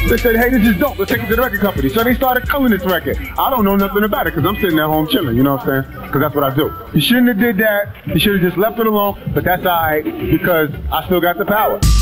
They said, hey, this is dope. Let's take it to the record company. So they started killing this record. I don't know nothing about it because I'm sitting at home chilling, you know what I'm saying? Because that's what I do. You shouldn't have did that. You should have just left it alone, but that's all right because I still got the power.